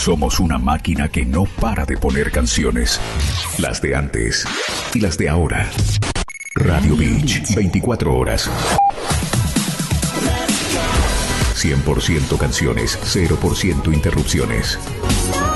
Somos una máquina que no para de poner canciones. Las de antes y las de ahora. Radio Beach, 24 horas. 100% canciones, 0% interrupciones.